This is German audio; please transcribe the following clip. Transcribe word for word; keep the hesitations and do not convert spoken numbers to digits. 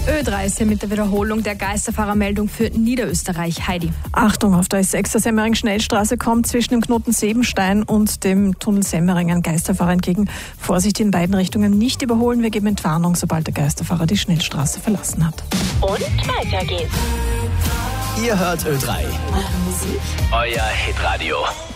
Ö drei ist hier mit der Wiederholung der Geisterfahrermeldung für Niederösterreich. Heidi. Achtung, auf der S sechs der Semmering-Schnellstraße kommt zwischen dem Knoten Sebenstein und dem Tunnel Semmering ein Geisterfahrer entgegen. Vorsicht, in beiden Richtungen nicht überholen. Wir geben Entwarnung, sobald der Geisterfahrer die Schnellstraße verlassen hat. Und weiter geht's. Ihr hört Ö drei. Euer Hitradio.